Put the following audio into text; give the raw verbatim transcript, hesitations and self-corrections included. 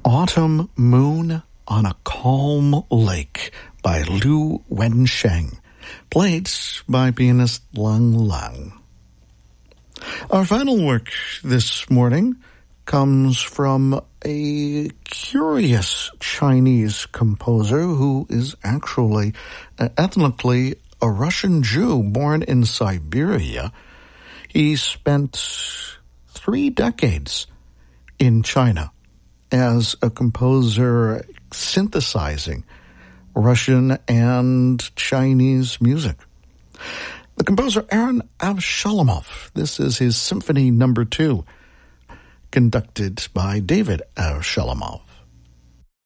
Autumn Moon on a Calm Lake by Liu Wensheng, played by pianist Lang Lang. Our final work this morning comes from a curious Chinese composer who is actually uh, ethnically a Russian Jew born in Siberia. He spent three decades in China as a composer synthesizing Russian and Chinese music. The composer Aaron Avshalomov. This is his Symphony Number Two, conducted by David Avshalomov.